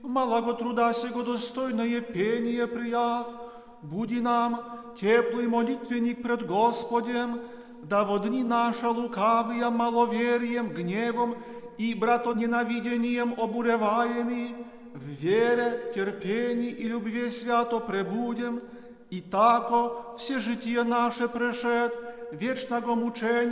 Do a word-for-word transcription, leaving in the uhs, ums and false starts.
малого труда сего достойное пение прияв, буди нам теплый молитвенник пред Господем, да во дни наша лукавые маловерием, гневом и братоненавидением обуреваеми, в вере, терпении и любви свято пребудем, и тако все житие наше прешед вечного мучения